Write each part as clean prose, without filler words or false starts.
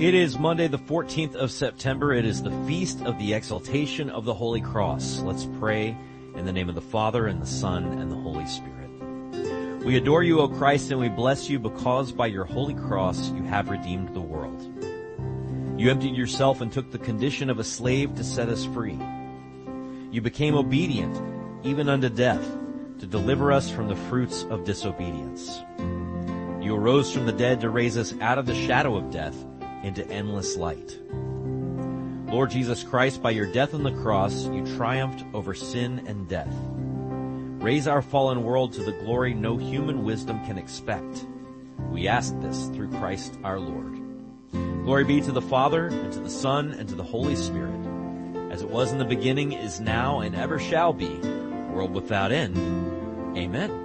It is Monday, the 14th of September. It is the Feast of the Exaltation of the Holy Cross. Let's pray in the name of the Father, and the Son, and the Holy Spirit. We adore you, O Christ, and we bless you because by your holy cross you have redeemed the world. You emptied yourself and took the condition of a slave to set us free. You became obedient, even unto death, to deliver us from the fruits of disobedience. You arose from the dead to raise us out of the shadow of death into endless light. Lord Jesus Christ, by your death on the cross, you triumphed over sin and death. Raise our fallen world to the glory no human wisdom can expect. We ask this through Christ our Lord. Glory be to the Father, and to the Son, and to the Holy Spirit, as it was in the beginning, is now, and ever shall be, world without end. Amen.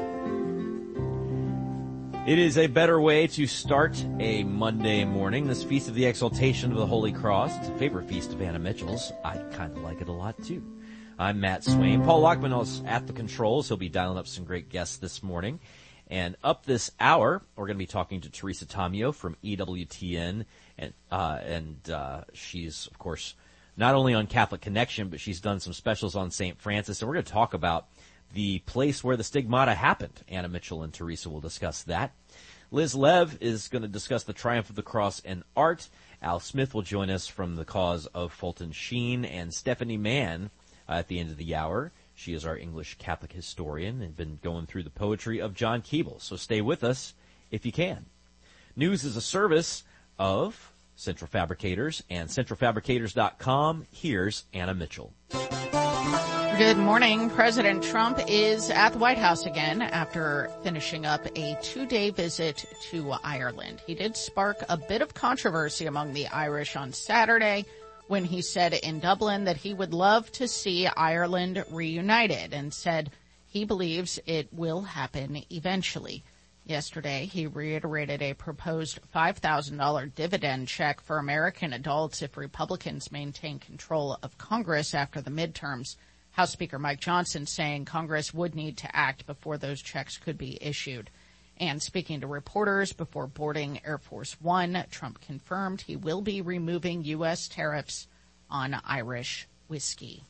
It is a better way to start a Monday morning, this Feast of the Exaltation of the Holy Cross. It's a favorite feast of Anna Mitchell's. I kind of like it a lot, too. I'm Matt Swain. Paul Lockman is at the controls. He'll be dialing up some great guests this morning. And up this hour, we're going to be talking to Teresa Tomeo from EWTN. And she's, of course, not only on Catholic Connection, but she's done some specials on St. Francis. And we're going to talk about the place where the stigmata happened. Anna Mitchell and Teresa will discuss that. Liz Lev is going to discuss the triumph of the cross in art. Al Smith will join us from the cause of Fulton Sheen, and Stephanie Mann at the end of the hour. She is our English Catholic historian and been going through the poetry of John Keble. So stay with us if you can. News is a service of Central Fabricators and centralfabricators.com. Here's Anna Mitchell. Good morning. President Trump is at the White House again after finishing up a 2-day visit to Ireland. He did spark a bit of controversy among the Irish on Saturday when he said in Dublin that he would love to see Ireland reunited and said he believes it will happen eventually. Yesterday, he reiterated a proposed $5,000 dividend check for American adults if Republicans maintain control of Congress after the midterms. House Speaker Mike Johnson saying Congress would need to act before those checks could be issued. And speaking to reporters before boarding Air Force One, Trump confirmed he will be removing U.S. tariffs on Irish whiskey.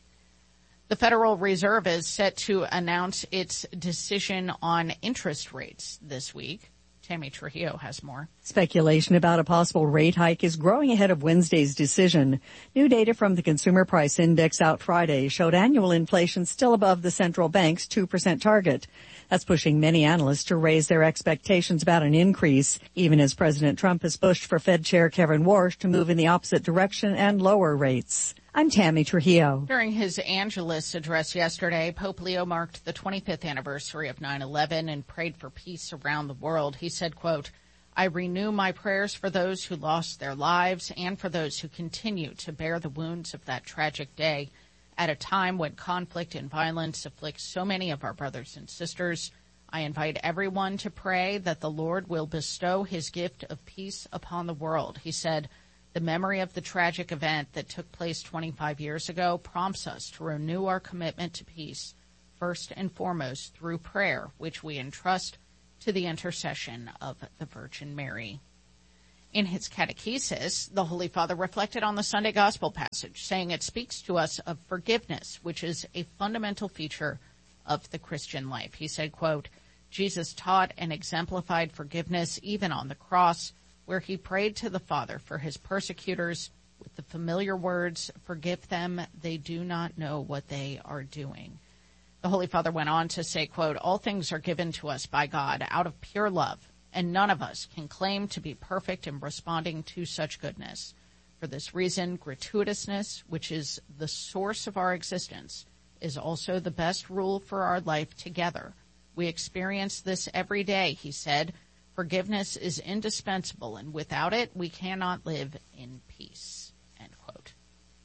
The Federal Reserve is set to announce its decision on interest rates this week. Tammy Trujillo has more. Speculation about a possible rate hike is growing ahead of Wednesday's decision. New data from the Consumer Price Index out Friday showed annual inflation still above the central bank's 2% target. That's pushing many analysts to raise their expectations about an increase, even as President Trump has pushed for Fed Chair Kevin Warsh to move in the opposite direction and lower rates. I'm Tammy Trujillo. During his Angelus address yesterday, Pope Leo marked the 25th anniversary of 9/11 and prayed for peace around the world. He said, quote, "I renew my prayers for those who lost their lives and for those who continue to bear the wounds of that tragic day. At a time when conflict and violence afflict so many of our brothers and sisters, I invite everyone to pray that the Lord will bestow his gift of peace upon the world." He said, "The memory of the tragic event that took place 25 years ago prompts us to renew our commitment to peace, first and foremost through prayer, which we entrust to the intercession of the Virgin Mary." In his catechesis, the Holy Father reflected on the Sunday Gospel passage, saying it speaks to us of forgiveness, which is a fundamental feature of the Christian life. He said, quote, "Jesus taught and exemplified forgiveness even on the cross, where he prayed to the Father for his persecutors with the familiar words, 'Forgive them, they do not know what they are doing.'" The Holy Father went on to say, quote, "All things are given to us by God out of pure love, and none of us can claim to be perfect in responding to such goodness. For this reason, gratuitousness, which is the source of our existence, is also the best rule for our life together. We experience this every day," he said. "Forgiveness is indispensable, and without it, we cannot live in peace." End quote.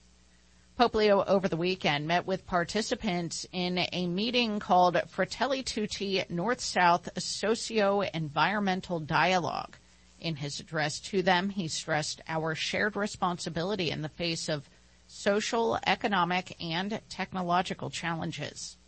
Pope Leo over the weekend met with participants in a meeting called Fratelli Tutti North-South Socio-Environmental Dialogue. In his address to them, he stressed our shared responsibility in the face of social, economic, and technological challenges.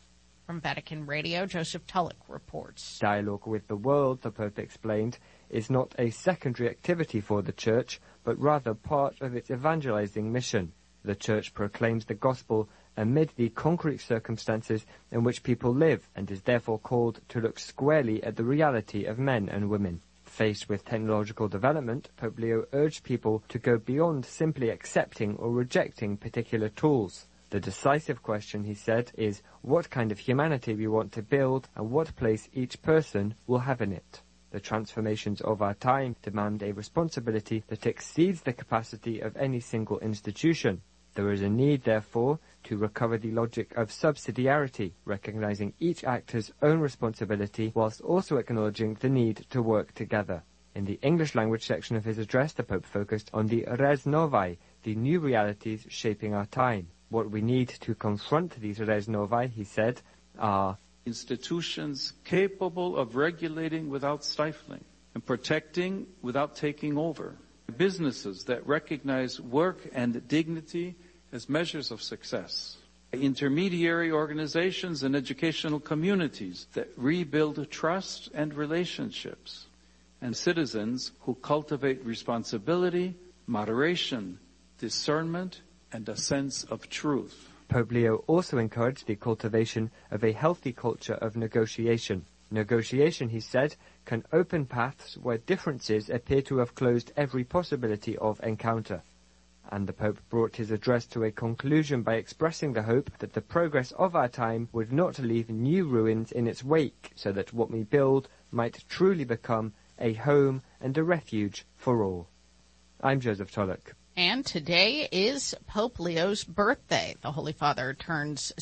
From Vatican Radio, Joseph Tulloch reports. Dialogue with the world, the Pope explained, is not a secondary activity for the Church, but rather part of its evangelizing mission. The Church proclaims the gospel amid the concrete circumstances in which people live, and is therefore called to look squarely at the reality of men and women. Faced with technological development, Pope Leo urged people to go beyond simply accepting or rejecting particular tools. The decisive question, he said, is what kind of humanity we want to build and what place each person will have in it. The transformations of our time demand a responsibility that exceeds the capacity of any single institution. There is a need, therefore, to recover the logic of subsidiarity, recognizing each actor's own responsibility whilst also acknowledging the need to work together. In the English language section of his address, the Pope focused on the res novae, the new realities shaping our time. What we need to confront these res novae, he said, are institutions capable of regulating without stifling and protecting without taking over. Businesses that recognize work and dignity as measures of success. Intermediary organizations and educational communities that rebuild trust and relationships. And citizens who cultivate responsibility, moderation, discernment, and a sense of truth. Pope Leo also encouraged the cultivation of a healthy culture of negotiation. Negotiation, he said, can open paths where differences appear to have closed every possibility of encounter. And the Pope brought his address to a conclusion by expressing the hope that the progress of our time would not leave new ruins in its wake, so that what we build might truly become a home and a refuge for all. I'm Joseph Tulloch. And today is Pope Leo's birthday. The Holy Father turns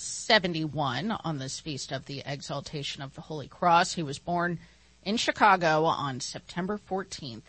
71 on this feast of the Exaltation of the Holy Cross. He was born in Chicago on September 14th,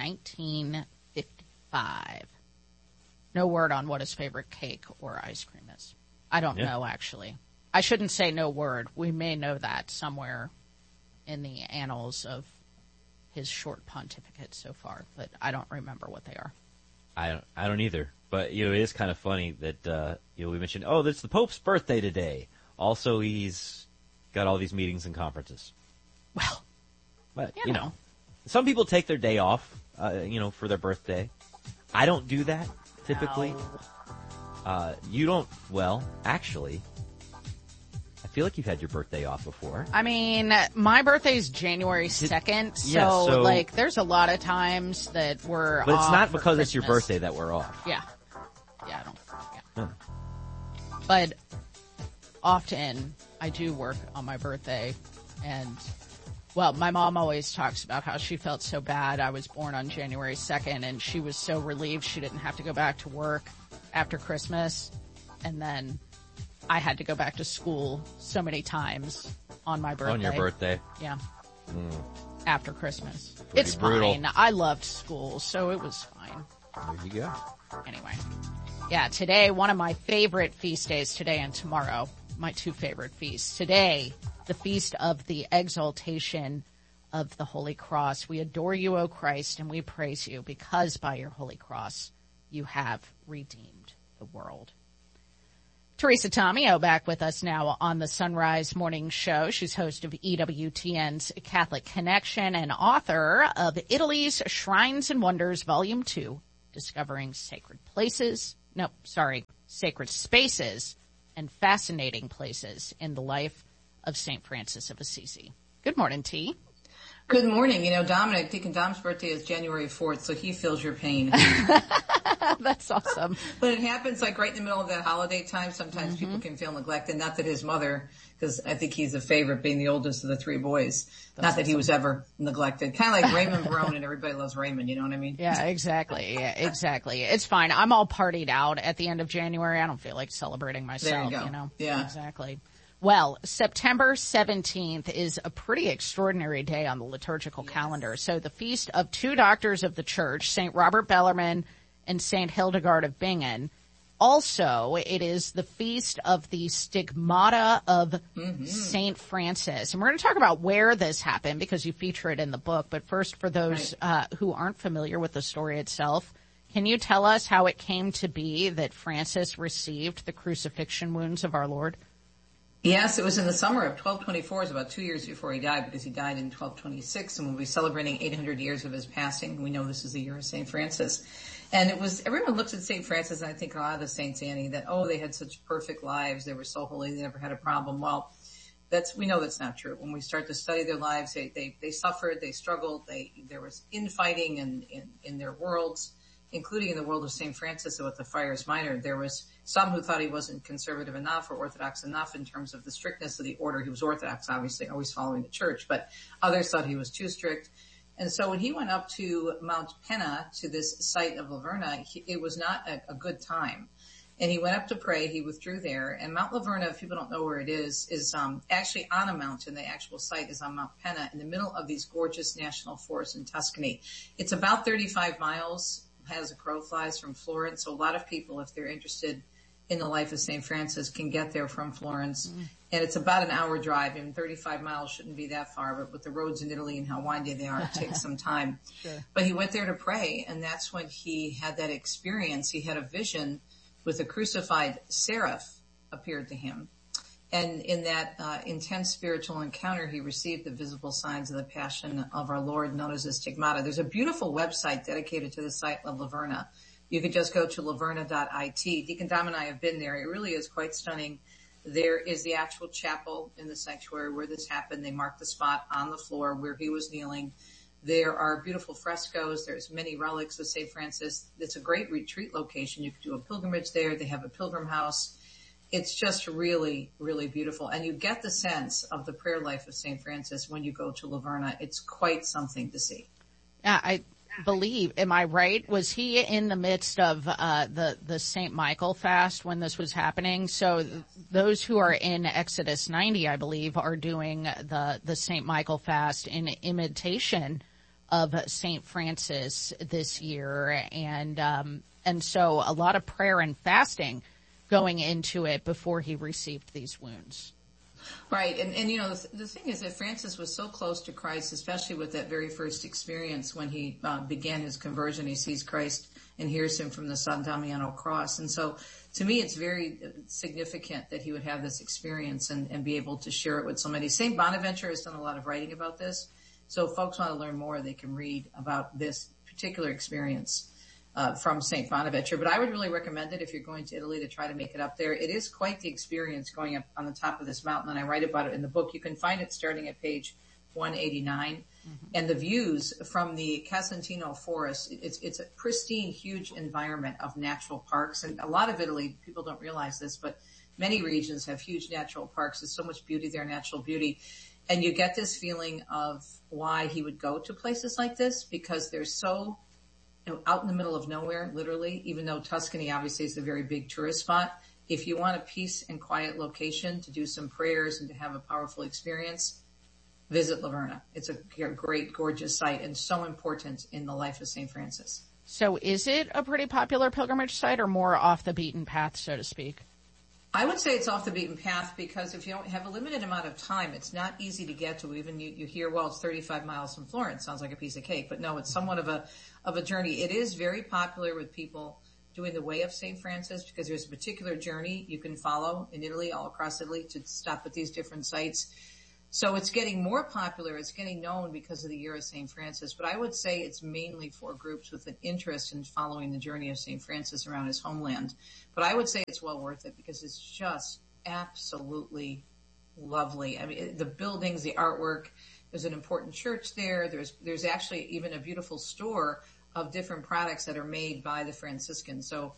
1955. No word on what his favorite cake or ice cream is. I don't know, actually. I shouldn't say no word. We may know that somewhere in the annals of his short pontificate so far, but I don't remember what they are. I don't either. But, it is kind of funny that, we mentioned, it's the Pope's birthday today. Also, he's got all these meetings and conferences. Well, but, you know, some people take their day off, for their birthday. I don't do that, typically. No. You don't, actually, I feel like you've had your birthday off before. I mean, my birthday's January 2nd, so there's a lot of times that we're off. But it's not because Christmas. It's your birthday that we're off. Yeah, I don't. Yeah. But often I do work on my birthday, and my mom always talks about how she felt so bad. I was born on January 2nd, and she was so relieved she didn't have to go back to work after Christmas, and then I had to go back to school so many times on my birthday. On your birthday? Yeah. After Christmas. Pretty it's brutal. fine. I loved school, so it was fine. There you go. Anyway. Yeah, today, one of my favorite feast days, today and tomorrow, my two favorite feasts. Today, the feast of the Exaltation of the Holy Cross. We adore you, O Christ, and we praise you because by your Holy Cross you have redeemed the world. Teresa Tomeo back with us now on the Sunrise Morning Show. She's host of EWTN's Catholic Connection and author of Italy's Shrines and Wonders, Volume 2, Discovering Sacred Spaces and Fascinating Places in the Life of St. Francis of Assisi. Good morning, T. Good morning. Deacon Dom's birthday is January 4th, so he feels your pain. That's awesome. But it happens right in the middle of that holiday time. Sometimes people can feel neglected. Not that his mother, because I think he's a favorite, being the oldest of the three boys. Not that he was ever neglected. Kind of like Raymond Barone and Everybody Loves Raymond, you know what I mean? Yeah, exactly. It's fine. I'm all partied out at the end of January. I don't feel like celebrating myself, There you go. Yeah. Exactly. Well, September 17th is a pretty extraordinary day on the liturgical calendar. So the feast of two doctors of the church, St. Robert Bellarmine and St. Hildegard of Bingen. Also, it is the feast of the Stigmata of St. Francis. And we're going to talk about where this happened because you feature it in the book. But first, for those who aren't familiar with the story itself, can you tell us how it came to be that Francis received the crucifixion wounds of our Lord? Yes, it was in the summer of 1224. It was about 2 years before he died, because he died in 1226, and we'll be celebrating 800 years of his passing. We know this is the year of St. Francis. And everyone looks at St. Francis, and I think a lot of the saints, Annie, that, they had such perfect lives. They were so holy. They never had a problem. Well, we know that's not true. When we start to study their lives, they suffered, they struggled, there was infighting in their worlds, including in the world of St. Francis with the Friars Minor. There was some who thought he wasn't conservative enough or orthodox enough in terms of the strictness of the order. He was orthodox, obviously, always following the church, but others thought he was too strict. And so when he went up to Mount Penna, to this site of Laverna, it was not a good time. And he went up to pray. He withdrew there. And Mount Laverna, if people don't know where it is actually on a mountain. The actual site is on Mount Penna in the middle of these gorgeous national forests in Tuscany. It's about 35 miles as a crow flies from Florence. So a lot of people, if they're interested in the life of St. Francis, can get there from Florence. And it's about an hour drive. I mean, 35 miles shouldn't be that far, but with the roads in Italy and how windy they are, it takes some time. Sure. But he went there to pray, and that's when he had that experience. He had a vision with a crucified seraph appeared to him. And in that intense spiritual encounter, he received the visible signs of the passion of our Lord, known as the Stigmata. There's a beautiful website dedicated to the site of Laverna. You could just go to laverna.it. Deacon Dom and I have been there. It really is quite stunning. There is the actual chapel in the sanctuary where this happened. They marked the spot on the floor where he was kneeling. There are beautiful frescoes. There's many relics of St. Francis. It's a great retreat location. You could do a pilgrimage there. They have a pilgrim house. It's just really, really beautiful. And you get the sense of the prayer life of St. Francis when you go to Laverna. It's quite something to see. Yeah, I believe, am I right? Was he in the midst of the St. Michael fast when this was happening? So those who are in Exodus 90, I believe, are doing the St. Michael fast in imitation of St. Francis this year. And so a lot of prayer and fasting going into it before he received these wounds. Right. And you know, the thing is that Francis was so close to Christ, especially with that very first experience when he began his conversion. He sees Christ and hears him from the San Damiano cross. And so to me, it's very significant that he would have this experience and be able to share it with somebody. St. Bonaventure has done a lot of writing about this. So if folks want to learn more, they can read about this particular experience from St. Bonaventure. But I would really recommend it if you're going to Italy to try to make it up there. It is quite the experience going up on the top of this mountain, and I write about it in the book. You can find it starting at page 189. Mm-hmm. And the views from the Casentino forest, it's a pristine, huge environment of natural parks. And a lot of Italy, people don't realize this, but many regions have huge natural parks. There's so much beauty there, natural beauty. And you get this feeling of why he would go to places like this, because they're so out in the middle of nowhere, literally, even though Tuscany obviously is a very big tourist spot. If you want a peace and quiet location to do some prayers and to have a powerful experience, visit Laverna. It's a great, gorgeous site and so important in the life of St. Francis. So is it a pretty popular pilgrimage site or more off the beaten path, so to speak? I would say it's off the beaten path because if you don't have a limited amount of time, it's not easy to get to. Even you hear, well, it's 35 miles from Florence. Sounds like a piece of cake, but no, it's somewhat of a journey. It is very popular with people doing the Way of St. Francis because there's a particular journey you can follow in Italy, all across Italy, to stop at these different sites. So it's getting more popular. It's getting known because of the year of St. Francis. But I would say it's mainly for groups with an interest in following the journey of St. Francis around his homeland. But I would say it's well worth it because it's just absolutely lovely. I mean, the buildings, the artwork, there's an important church there. There's actually even a beautiful store of different products that are made by the Franciscans. So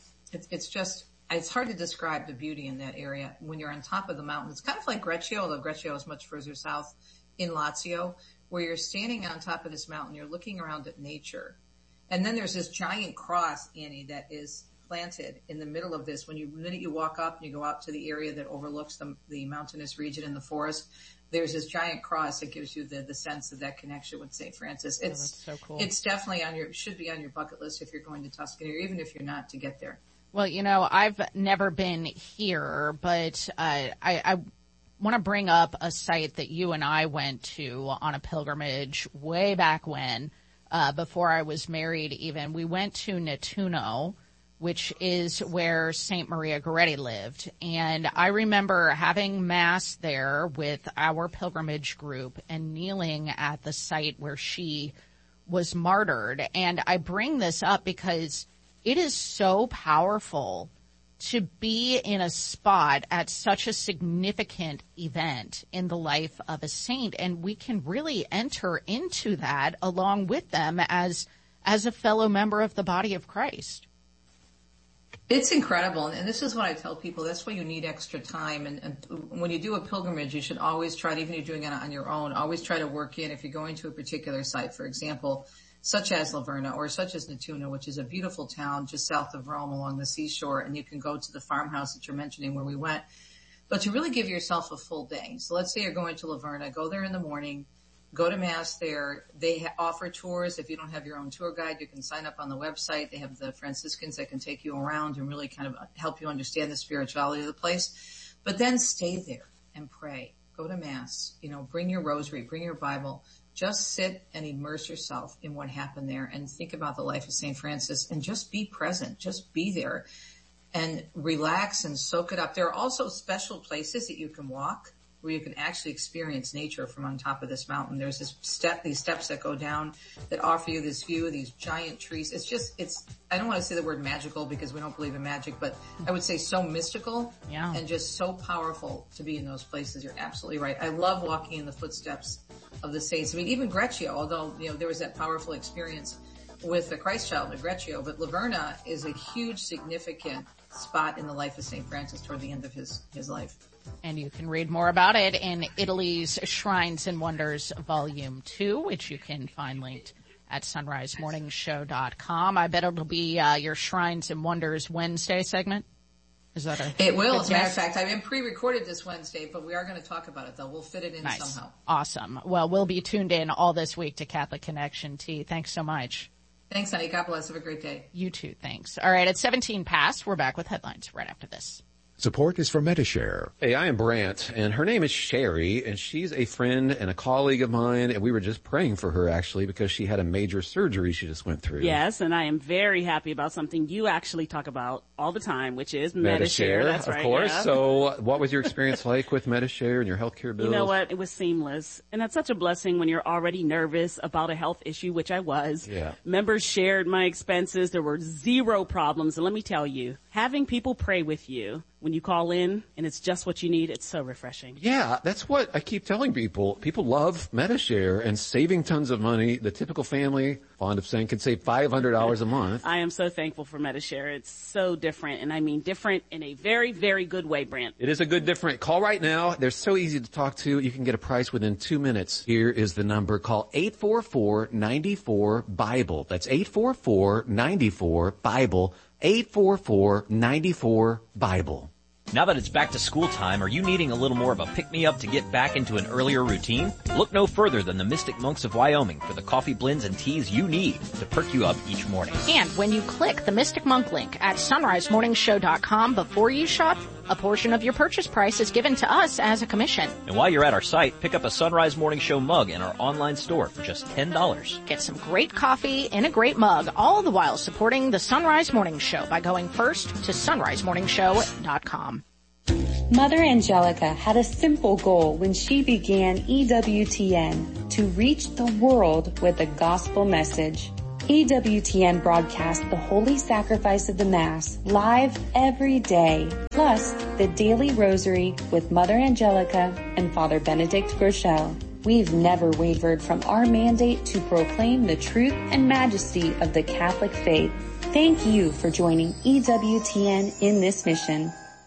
it's hard to describe the beauty in that area when you're on top of the mountain. It's kind of like Greccio, although Greccio is much further south in Lazio, where you're standing on top of this mountain, you're looking around at nature. And then there's this giant cross, Annie, that is planted in the middle of this. The minute you walk up and you go out to the area that overlooks the mountainous region in the forest, there's this giant cross that gives you the sense of that connection with St. Francis. That's so cool. It's definitely should be on your bucket list if you're going to Tuscany, or even if you're not, to get there. Well, you know, I've never been here, but I want to bring up a site that you and I went to on a pilgrimage way back when, before I was married even. We went to Nettuno, which is where St. Maria Goretti lived. And I remember having Mass there with our pilgrimage group and kneeling at the site where she was martyred. And I bring this up because it is so powerful to be in a spot at such a significant event in the life of a saint. And we can really enter into that along with them as a fellow member of the body of Christ. It's incredible. And this is what I tell people. That's why you need extra time. And when you do a pilgrimage, you should always try to, even if you're doing it on your own, always try to work in, if you're going to a particular site, for example, such as Laverna or such as Nettuno, which is a beautiful town just south of Rome along the seashore. And you can go to the farmhouse that you're mentioning where we went. But to really give yourself a full day. So let's say you're going to Laverna, go there in the morning, go to Mass there. They offer tours. If you don't have your own tour guide, you can sign up on the website. They have the Franciscans that can take you around and really kind of help you understand the spirituality of the place. But then stay there and pray. Go to Mass. Bring your rosary, bring your Bible. Just sit and immerse yourself in what happened there and think about the life of St. Francis and just be present. Just be there and relax and soak it up. There are also special places that you can walk where you can actually experience nature from on top of this mountain. There's these steps that go down that offer you this view of these giant trees. I don't want to say the word magical because we don't believe in magic, but I would say so mystical and just so powerful to be in those places. You're absolutely right. I love walking in the footsteps of the saints. I mean, even Greccio, although, there was that powerful experience with the Christ child at Greccio, but Laverna is a huge, significant spot in the life of St. Francis toward the end of his life. And you can read more about it in Italy's Shrines and Wonders Volume 2, which you can find linked at sunrisemorningshow.com. I bet it'll be your Shrines and Wonders Wednesday segment. Is that It will. As a matter of fact, I've been pre-recorded this Wednesday, but we are going to talk about it, though. We'll fit it in somehow. Awesome. Well, we'll be tuned in all this week to Catholic Connection T. Thanks so much. Thanks, honey. God bless. Have a great day. You too. Thanks. All right. At 17 past, we're back with headlines right after this. Support is from Medi-Share. Hey, I am Brant, and her name is Sherry, and she's a friend and a colleague of mine, and we were just praying for her, actually, because she had a major surgery she just went through. Yes, and I am very happy about something you actually talk about all the time, which is Medi-Share. That's right, of course. Yeah. So what was your experience like with Medi-Share and your healthcare bills? You know what? It was seamless. And that's such a blessing when you're already nervous about a health issue, which I was. Yeah. Members shared my expenses. There were zero problems. And let me tell you, having people pray with you when you call in and it's just what you need, it's so refreshing. Yeah, that's what I keep telling people. People love Medi-Share and saving tons of money. The typical family, fond of saying, can save $500 a month. I am so thankful for Medi-Share. It's so different, and I mean different in a very, very good way, Brant. It is a good different. Call right now. They're so easy to talk to. You can get a price within 2 minutes. Here is the number. Call 844-94-BIBLE. That's 844-94-BIBLE. 844-94-BIBLE. Now that it's back to school time, are you needing a little more of a pick-me-up to get back into an earlier routine? Look no further than the Mystic Monks of Wyoming for the coffee blends and teas you need to perk you up each morning. And when you click the Mystic Monk link at sunrisemorningshow.com before you shop, a portion of your purchase price is given to us as a commission. And while you're at our site, pick up a Sunrise Morning Show mug in our online store for just $10. Get some great coffee in a great mug, all the while supporting the Sunrise Morning Show by going first to sunrisemorningshow.com. Mother Angelica had a simple goal when she began EWTN: to reach the world with the gospel message. EWTN broadcasts the Holy Sacrifice of the Mass live every day, plus the Daily Rosary with Mother Angelica and Father Benedict Groeschel. We've never wavered from our mandate to proclaim the truth and majesty of the Catholic faith. Thank you for joining EWTN in this mission.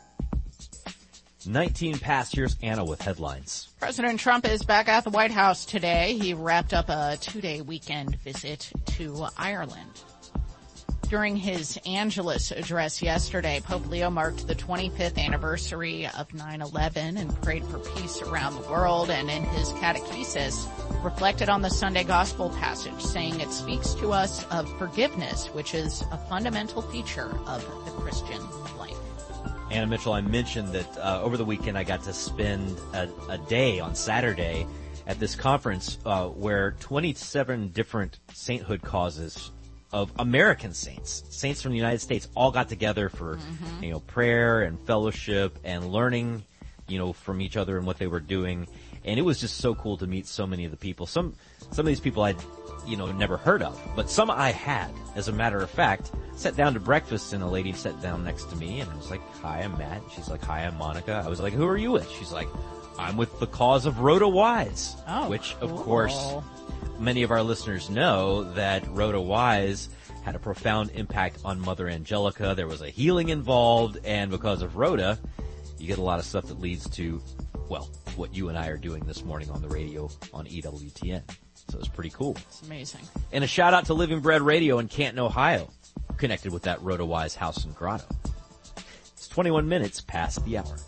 19 past, here's Anna with headlines. President Trump is back at the White House today. He wrapped up a 2-day weekend visit to Ireland. During his Angelus address yesterday, Pope Leo marked the 25th anniversary of 9/11 and prayed for peace around the world, and in his catechesis reflected on the Sunday Gospel passage, saying it speaks to us of forgiveness, which is a fundamental feature of the Christian life. Anna Mitchell, I mentioned that over the weekend I got to spend a day on Saturday at this conference where 27 different sainthood causes of American saints from the United States, all got together for, prayer and fellowship and learning, from each other and what they were doing. And it was just so cool to meet so many of the people. Some of these people I'd, never heard of, but some I had. As a matter of fact, sat down to breakfast and a lady sat down next to me and I was like, "Hi, I'm Matt." She's like, "Hi, I'm Monica." I was like, "Who are you with?" She's like, "I'm with the Cause of Rhoda Wise." Which, of course, many of our listeners know that Rhoda Wise had a profound impact on Mother Angelica. There was a healing involved, and because of Rhoda, you get a lot of stuff that leads to, well, what you and I are doing this morning on the radio on EWTN. So it's pretty cool. It's amazing. And a shout out to Living Bread Radio in Canton, Ohio, connected with that Rhoda Wise house and grotto. It's 21 minutes past the hour.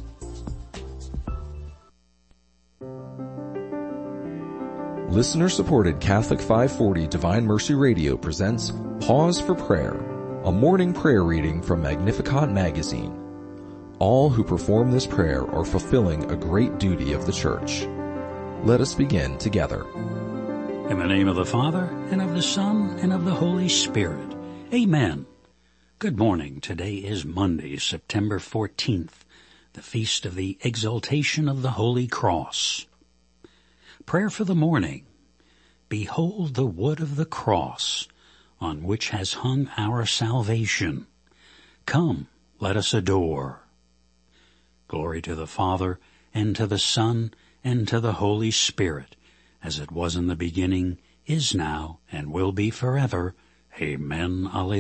Listener-supported Catholic 540 Divine Mercy Radio presents Pause for Prayer, a morning prayer reading from Magnificat magazine. All who perform this prayer are fulfilling a great duty of the Church. Let us begin together. In the name of the Father, and of the Son, and of the Holy Spirit. Amen. Good morning. Today is Monday, September 14th, the feast of the Exaltation of the Holy Cross. Prayer for the morning. Behold the wood of the cross, on which has hung our salvation. Come, let us adore. Glory to the Father, and to the Son, and to the Holy Spirit, as it was in the beginning, is now, and will be forever. Amen. Alleluia.